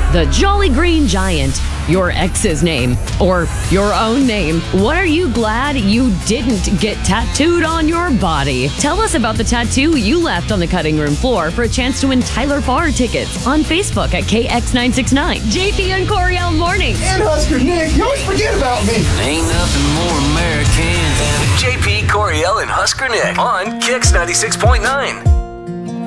The Jolly Green Giant, your ex's name, or your own name. What are you glad you didn't get tattooed on your body? Tell us about the tattoo you left on the cutting room floor for a chance to win Tyler Farr tickets on Facebook at KX969. JP and Coriel Mornings. And Husker Nick, you always forget about me. Ain't nothing more American than JP, Coriel, and Husker Nick on KX96.9.